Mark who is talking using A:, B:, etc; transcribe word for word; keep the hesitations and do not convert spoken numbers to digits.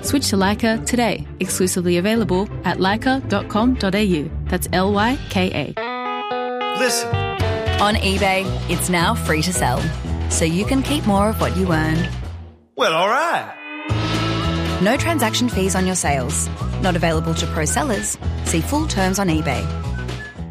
A: Switch to Leica today. Exclusively available at leica dot com dot a u. That's L Y K A.
B: Listen.
C: On eBay, it's now free to sell, so you can keep more of what you earn.
B: Well, all right.
C: No transaction fees on your sales. Not available to pro sellers. See full terms on eBay.